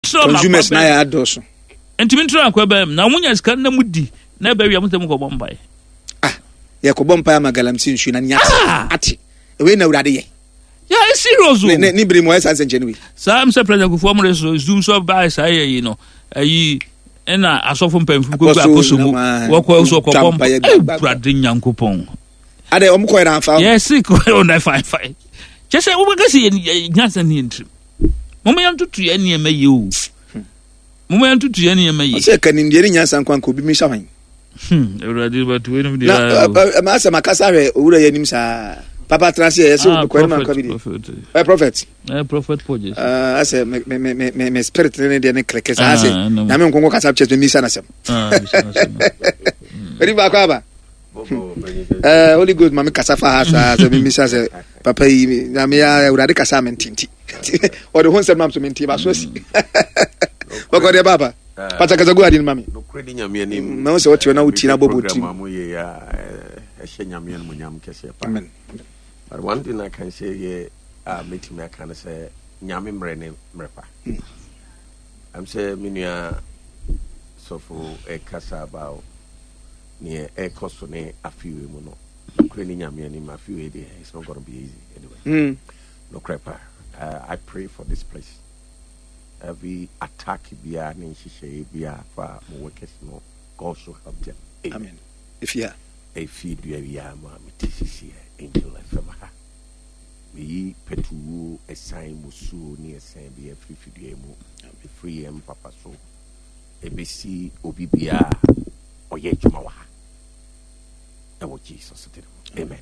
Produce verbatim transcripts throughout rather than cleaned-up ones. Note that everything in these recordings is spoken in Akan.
consumers na ya adoso ntimi ntro akwa ba na munya sika na mudi na ba wi amuntem ko bombae ah ye ko bompa ma galamsi nsu na nya ate we na urade ye ya e serious o ne ni bere mo esa senche ni sa am se president Kufuor mo so zoom so ba sa ye yi no ayi ena asofo mpamfu ko ba kosomo wo ko so ko bomba urade nyankopon ade om ko era fa yes ko on fine fine just say wo ga si nyansa ni ntrim mo me yantutu ye ni emaye o mo me yantutu ye ni emaye o se kanim de ni nyansa nkwan ko bi mi shawan hmm urade ba tu enum de na ma sa makasa hwe owura ye nim sa papa transi ye so ko ma ko bi eh prophet eh prophet pojes ah ase me me me me spirit ne de ne kleke sa ase na me nkonko kasa church mi sa na sem ah ri ba kwa ba eh holy good mama kasa fa ha sa so mi sa se papa yi na me ya urade kasa men tinti o de hon sem nam so men ti ba so si bako de baba pata kaza go adin mami no kredi nyame ni na so what na uti na bobo ti mamu ye ya ehye nyame no nyam kese pa amen but one thing I can say here uh meeting me can say nyame mre ne mrepa I'm say minua so for e kasa about ne e koso ne afiwe mu no kredi nyame ni mafiwe dey it's not going to be easy anyway mm no crepa uh, I pray for this place. Every attack bia na nhihye bia fa mo workers no God should help them. Amen. Amen. If ya e feed you ya ma metisisi angel fema ha. Me petu e sign musu ni e sign bia free feed mu. Be free em papa so. E be si obi bia oye djuma wa. E wo Jesus tell. Amen.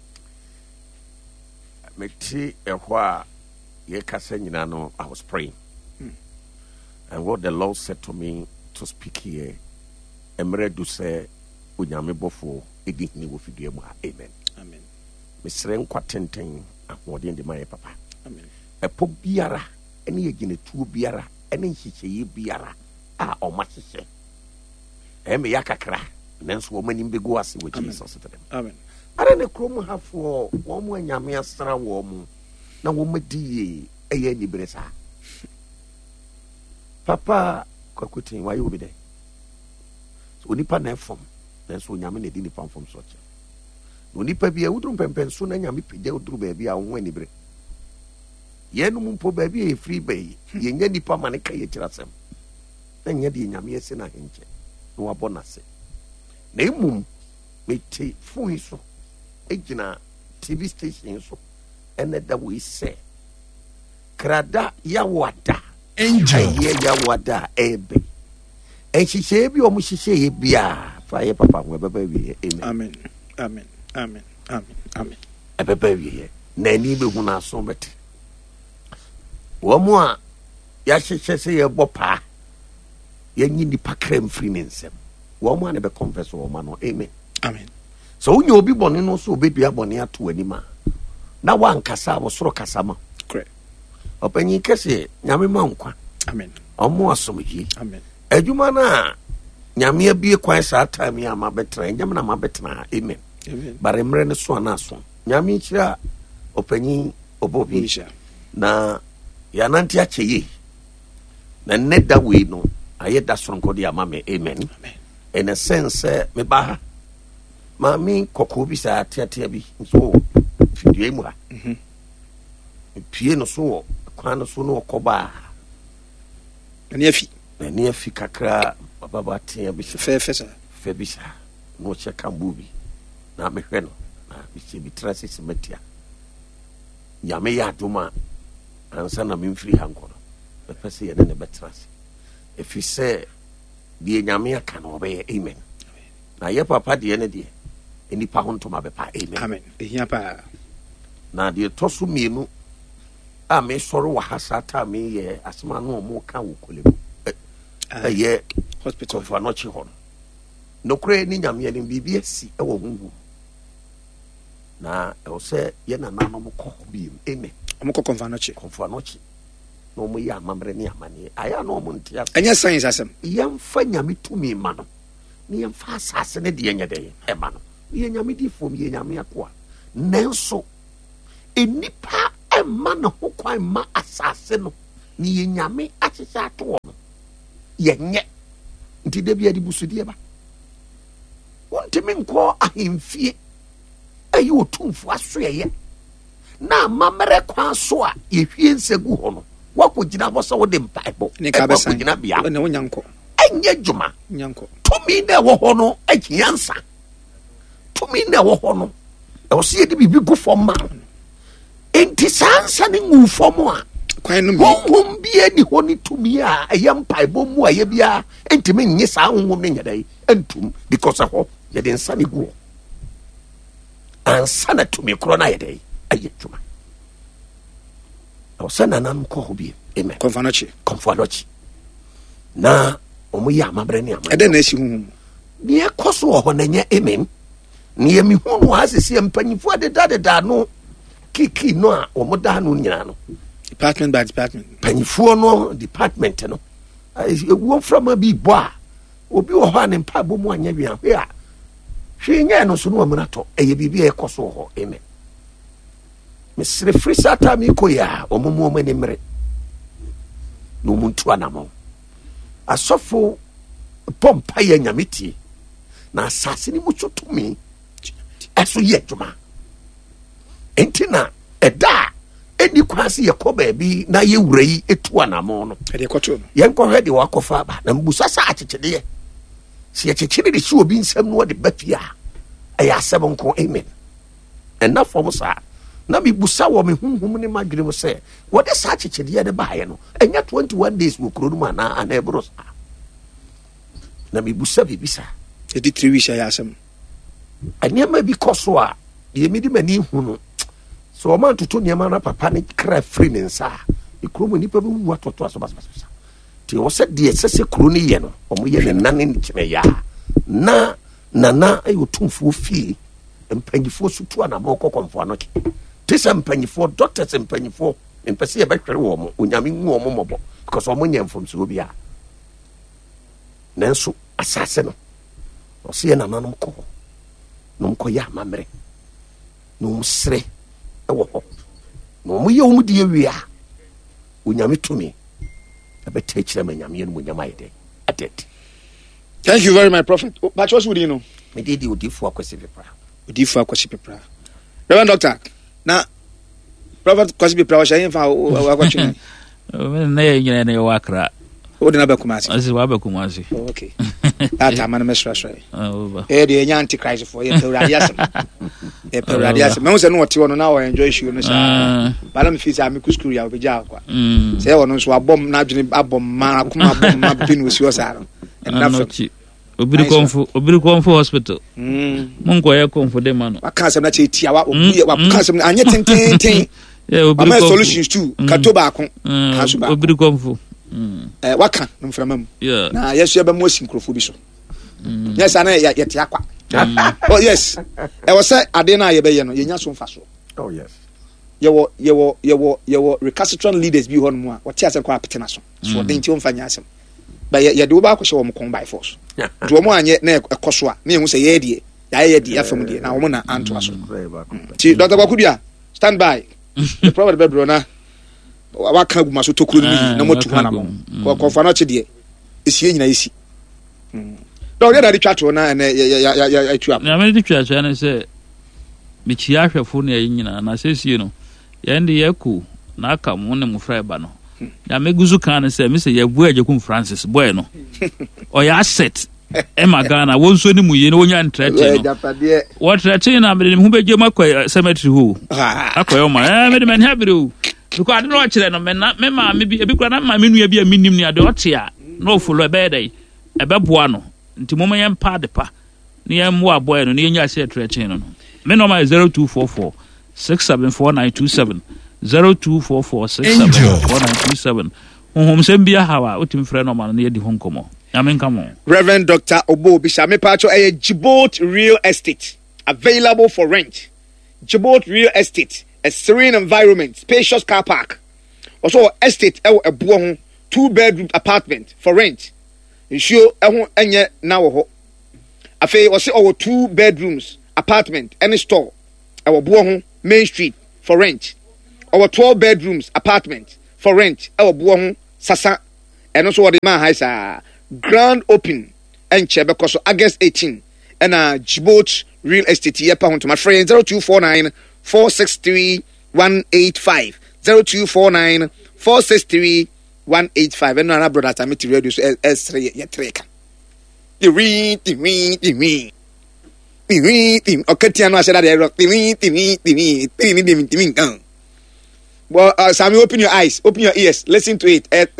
Meti e hwa ye kasa nyina no I was praying. And what the Lord said to me to speak here, Emre do say, Unyame bofo, edi ni wo fidue mu. Amen. Amen. Mesre nkwa tenten ahode ndi maye papa. Amen. Epo biara, ene yegine tuo biara, ene nhihye biara a oma hihye. Eme yakakra, nanso wo manim bego ase wo Jesus tell them. Amen. Ara ne krom hafo, wo mu anyame asra wo mu, na wo madi eye ni bresa. Papa kwakutin why you be there so nipa na form then so nyame na di nipa form so che no nipa bia udrum pempen so na nyame pede udru ba bia wo ani bre ye no mpo ba bia e free bay ye nya nipa ma ne ka ye kirasem na nya di nyame ese na henche no wabona se na emum meti fun so egina T V station so ene da we say krada ya wada angel ye ya wada ebe enhihye bi o mu hihye bia fa ye papa we baba wi amen amen amen amen amen e baba wi na ni be hu na so bet wo mu a ya hihye se ye bopa ye nyi ni pakrem free nsem wo mu a ne be confess wo ma no amen amen so unyo obi bone no so obedua bone ato anima na wa nkasa wo soro kasa ma openyi kese nyame mankwa amen omo asomji amen adwuma na nyame abie kwan sa time ya mabetra nyame na mabetra amen amen bare mre ne so na so nyame kira openyi obobi na ya nanti acheye na neda we no ayeda sonko dia mame amen amen in a sense me ba ma mi kokko bi sa tiatia bi so fidue mu ha mhm pie no so kwan so no okoba ani afi ani afi kakra baba tia bi fe fe sa fe bi sa no che kambubi na me hwe no na bi che bi trase simetia ya me ya duma ansa na me mfiri hanko no be pese ye ne betrase efi se die nyame aka no be amen na ye papa de ne de eni pa honto ma be pa amen amen ehia pa na de tosu mienu a me soro wa hasata me ye asma no mo ka wo kolemu eh ye hospital for no chi hon no kure ni nyame ni bibia si e wo hunhu na e o se ye na na no mo ko bi amen mo ko konfa no chi konfa no chi no mo ya mamre ni amane aya no mo ntia anya science asem yam fa nyame tumi ma no ni yam fa asase ne de nya de e ma no ye nyame di fom ye nyame akoa nenso enipa e ma no ho kwan ma asase no ni ye nyame ahyehyɛ ato wɔ no yɛnyɛ nti da bia de busudeɛ ba wontimi nkɔ ahemfie ayi otumfo asoɛyɛ na mammerɛ kwan so a yɛhwie nsa gu hɔ no wakɔgyina hɔ sɛ wode mpaebɔ ɛkɔgyina bia ɛnyɛ dwuma tumi na ɛwɔ hɔ no agyia nsa tumi na ɛwɔ hɔ no ɛwɔ sɛ yɛde biribi gu fam ma enti saa nsa ne ngu fam a honhom bia ni hɔ ne tumi a ɛyɛ mpaebɔ mu a yɛ bia ɛntimi nye saa honhom no nyɛ dɛ ɛntum because ɛhɔ yɛde nsa ne gu hɔ ansa na tumi korɔ no ayɛ dɛ ayɛ dwuma ɛwɔ sɛ nananom kɔ hɔ bie amen kɔmfanɔkye kɔmfanɔkye na ɔmo yɛ amabrɛ ne ama ɛdɛ na asi honhom ne ɛkɔ so wɔ hɔ na nyɛ amen ne yɛ mehu no ha sɛsi mpanyimfoɔ adedadeda no kiki no a ɔmo daa no nyinaa no department by department mpanyimfoɔ no department no ɛwuo mframa bi bɔ a obi wɔ hɔ a ne mpa bɔ mu anyɛ wia hwɛ a hwee nyɛ no so no ɔmo natɔ ɛyɛ biribi a ɛkɔ so wɔ hɔ amen mesere firi saa taa mi kɔ yɛ a ɔmo mu ɔmo ani mmere na ɔmo ntu anamɔ asɔfo pɔmpa yɛ nyame tie na asase ne mu so tumi ɛso yɛ adwuma enti na ɛda a ɛni kwan sɛ yɛkɔ baabi na yɛwura yi ɛtu anamɔ no yɛnkɔhwɛ deɛ wakɔfa aba na mbusa sa akyekyedeɛ sɛ yɛkyekyere de si obi nsɛm no wɔde ba fie a ɛyɛ asɛm nko amen ɛna fam saa na mebusa wɔ me honhom ne madwene mu sɛ wɔde saa kyekyedeɛ de baeɛ no ɛnyɛ twenty-one days wɔ kuro no mu anaa ana ɛboro saa na mebusa biribi saa ɛdi three weeks ayɛ asɛm nneɛma bi kɔ so a deɛ mede m'ani hu no sɛ ɔma ntoto nneɛma no papa ne kra firi ne nsa a ɛkuro mu nnipa bɛwu atoto aso basabasa nti ɛwɔ sɛ deɛ ɛsɛ sɛ kuro no yɛ no ɔmo yɛ ne nane ne kyerɛyɛ a na nana ɛyɛ ɔtumfoɔ fie mpanyifoɔ so tu anamɔ kɔ kɔmfoa no ke te sɛ mpanyifoɔ doctors mpanyifoɔ mpɛ sɛ yɛbɛhwere wɔ mo onyame ngu ɔmo mmɔbɔ because ɔmo nyɛ mfomsoɔ bi a nanso asase no ɔsɛ yɛ nananom kɔ hɔ na ɔmkɔyɛ amammerɛ na ɔm serɛ ɛwɔ hɔ na ɔmo yɛ ɔmo deɛ wie a onyame tumi ɛbɛta akyirɛ ma nyameɛ no mu nyama ayɛ dɛ adet. Thank you very much, Prophet. But what's with you know? Me did the Odifu Akwesi Pepra. Odifu Akwesi Pepra. Reverend Doctor, now Prophet Akwesi Pepra was saying for Akwesi. Oh, nay, you know, Wakra. Oh, the Nabakumasi. This is Wabakumasi. Okay. That time I'm a mess. Oh, eh, the antichrist for you. Radiasm. A radiasm. Most of what you want to now enjoy you. But I'm feeling I'm a Kusku, I'll be Jawa. Say, one was a bomb, not a bomb, Manakuma, Bin with your saddle. And nothing. Obiri konfo obiri konfo hospital mm monko ya konfo de man aka sem na che tia wa obi wa aka sem anye tenten ten yeah obiri konfo solutions too kato ba ko haso ba obiri konfo eh waka no mframa mu yeah na yesu ya ba mo sinkrofo bi so yes ana ya yete akwa oh yes e wo say ade na ye be ye no ye nya so mfa so oh yes ye wo ye wo ye wo ye wo recalcitrant leaders bi ho no mu a wo tia se kwa apete na so so de nti o mfa nya asem ba ye de wo ba ko hye wo mo kon by force do mo anye na ekoso a na ehu se ye de ya ye de afam de na wo na anto aso ti Doctor Bakudua stand by the prophet bedro na wa ka gu maso tokuro ni na mo tu na mo ko ko fa na che de esie nyina esi do ye da de twato na na ya ya ya tu ap na me de twato na se me chi ahwefo na yin nyina na se sie no ye ndi ye ku na aka mo ne mo fra ba no ya meguzu kan se me se ye bu ajekum Francis boy no o ya asset e magana wonso ni mu ye no wonya ntrete no wo trete na me hu beje makwa cemetery ho akoyo ma eh me de men habire o because ade no kire no me na me ma me bi ebi kura na ma me nua bi a minim ni ade ote a no follow be dai e be boa no nti mo yen pa de pa ne yen mo aboy no ne yen nya se trete no me no ma zero two four four six seven four nine two seven zero two four four six seven four nine two seven. Home Sembia Hawa, Utim Frenoman near the Honkomo. Yamenkamo. Reverend Doctor Obo Bishame Pacho, a Djibouti Real Estate available for rent. Djibouti Real Estate, a serene environment, spacious car park. Also, estate, a buon two bedroom apartment for rent. Ensure enye now. Afe was our two bedrooms apartment, any store. Our buon Main Street for rent. Our twelve bedrooms apartment for rent. Our buon Sasa ɛno so wɔde ma ha sa grand open ɛnkyɛ bɛkɔ so August eighteenth ɛna Jibot real estate yɛpa ho ntoma frɛ zero two four nine four six three one eight five zero two four nine four six three one eight five ɛno ana brother Tamiti radio so ɛsrɛ yɛtrɛ ka tiwi tiwi tiwi tiwi tiwi ɔkatia no ahyɛ da de tiwi tiwi tiwi tiwi tiwi tiwi kan. Well, uh, Sammy, open your eyes, open your ears, listen to it. Uh,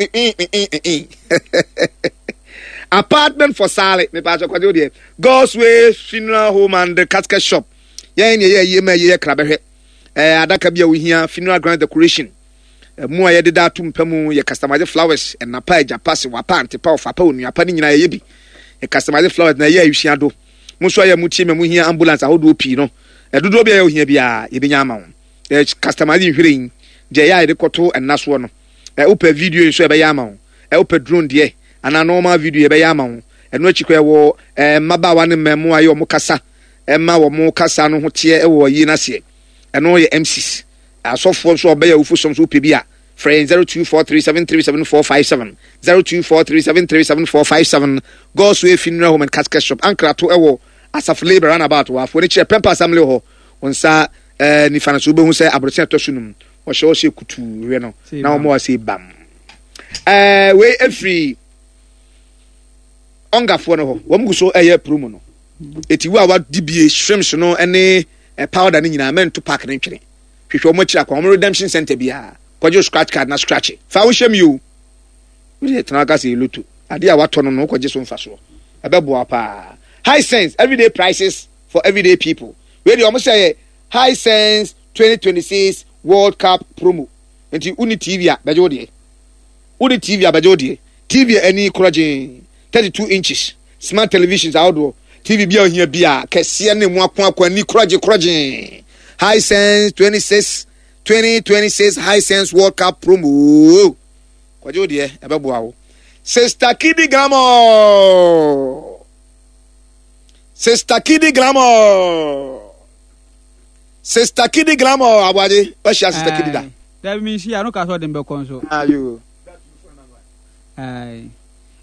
Apartment for Sally, me pacho kwa diyo God's Way Funeral Home and the Casket Shop. Yeah, yeah, yeah, yeah, yeah, krabehe. Eh, adaka biya we here funeral grand decoration. Eh, mu aye de da tum pemu ye customize flowers and na pa ja pass wapa ante pa of apa onu apa ni nyina ye bi. E customize flowers na ye ahwia do. Mu so ye mu tie me mu here ambulance ahodo pi no. E dodo bia ye ohia bia ye benya ama wo. Eh, customize hwirin. Je ya de koto ennaso no e opa video nso e be ya ma wo e opa drone de ana normal video e be ya ma wo eno achiko e wo e mabawa ne memo aye o mo kasa e ma wo mo kasa no ho te e wo yi na se eno ye M Cs asofo so oba ya ufu som so pe bia friend zero two four three seven three seven four five seven zero two four three seven three seven four five seven God's Way Funeral Home and Casket Shop ankra to e wo asaf labor runabout wa for ne che pempa assembly ho onsa eh ni fana so be hu se abrotia to sunum o show she kutu we no na o mo say bam eh we every ongafo no ho wo mu so eye promo no eti wo awa dibie shrimps no ene powder ni nyina men to pack ne twere hwehwe mo kira kwa mo redemption center bia kwajo scratch card na scratch fa wo hwem you we tena ka say lutu ade a wato no no kwaje so mfa so abebo apa high sense everyday prices for everyday people we dey almost say high sense twenty twenty-six World Cup promo. Enti uni T V a bajo de. Uni T V a bajo de. T V any courage thirty-two inches. Smart televisions outdoor. T V bia here bia kese ne mu akwa akwa ni courage courage. High Sense twenty-six twenty twenty-six High Sense World Cup promo. Kwajo de e bebo awo. Sister Kidi Glamour. Sister Kidi Glamour. Sister Kidi Glamour abade o sha Sister Kidi da that means she no ka so dem be konso ah you ai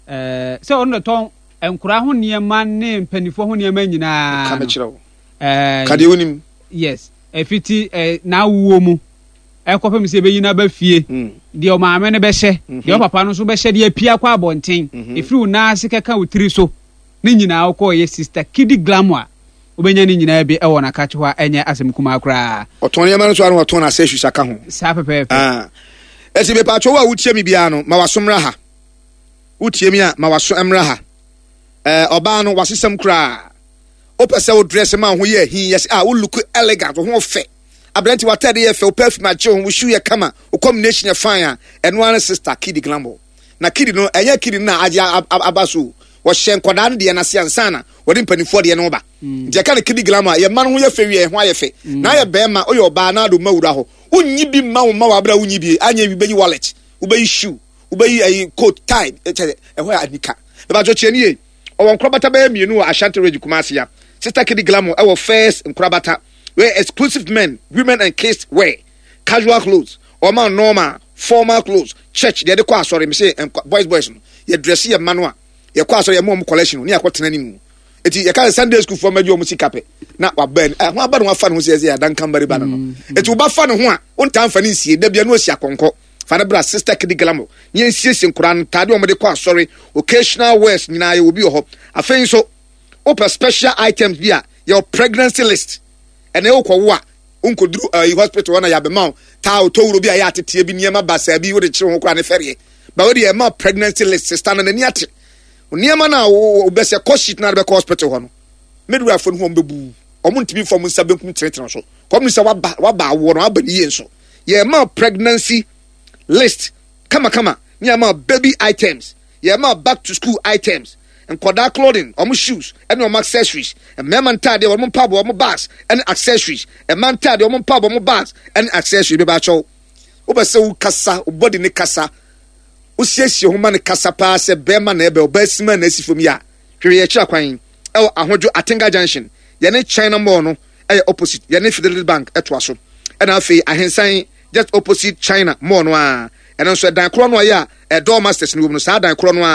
eh so on the ton enkura ho niema ne mpanifo ho niema nyina ka me kire eh ka de wonim yes efiti eh na wuo mu ekopem se be yina ba fie de o maame ne be hye de o papa no so be hye de apia kwa abonten efiri na sikeka wotiri so ne nyina akọ ye Sister Kidi Glamour obenya ni nyina bi e wona ka chwa enye asem kuma akra oton yema no so anu oton na se hwusaka ho sa pepe ah esi be pa cho wa wutie mi bia no ma wasomra ha wutie mi a ma waso emra ha eh oba no wasesem kra opese wo dress ma ho ye hin yes ah wo look elegant ho fe abrenti watade ye fe o perfume a che ho wo shoe ye kama o combination ye fine a eno an Sister Kidi Glamour na Kidi no enye Kidi na aje abaso wo hyen kodan de na se ansana wo de mpanifo de no ba je ka Kidi Glamour ye man ho ye fe wie ho aye fe na ye be ma oyo ba na do mawura ho unyi bi ma wo ma wa bra unyi bi anya bi beyi wallet wo beyi shoe wo beyi ay coat tie e ho anika e ba jo che ni e o won krobata ba mienu wo Ashanti Regi Kumasi ya Sister Kidi Glamour e wo first nkrobata where exclusive men women and kids wear casual clothes or man normal formal clothes church they dey kwa sorry me say boys boys no ye dress ye manual ye kwa sorry ye mom collection ni akotena ni mu eti ye ka Sunday school for medio musikape na wa ben eh ho aba no afa no ho se ya dan kambari ba no eti wo ba fa no ho a on tan fa ni sie da bia no osi akonko fa na bra Sister Kidi Glamour ni ensiesie nkura no tade o mo de kwa sorry occasional wears nyina ye obi ho afen so open special items bia your pregnancy list and e okwo wo a unkoduru uh, hospital na ya be ma ta otowuro bia ya atete bi niema basa bi wo de kire ho kwa ne fere ba wo de e ma pregnancy list sister na ni ate niema na wo be se cost na be hospital ho no medura fo no ho bebu omo ntimi fo mo nsa benkum tretre so kom ni se wa ba wa ba wo no aba ni yenso ye ma pregnancy list kama kama niema baby items ye ma back to school items and koda clothing, omo shoes, and omo accessories, and man tade omo pabo omo bags and accessories, and man tade omo pabo omo bags and accessories be ba cho. Oba se u kasa, u body ne kasa. U siesie ho ma ne kasa pa se be ma na ebe obasima na asifom ya. Hwe ye kira kwan. E ahodwo Atenga Junction. Ye ne China Mall no, e opposite. Ye ne Fidelity Bank eto aso. E na afi ahensan just opposite China Mall no a. ɛno nso dan korɔ no ɔyɛ a ɛdɔ masters no wɔ mu no saa dan korɔ no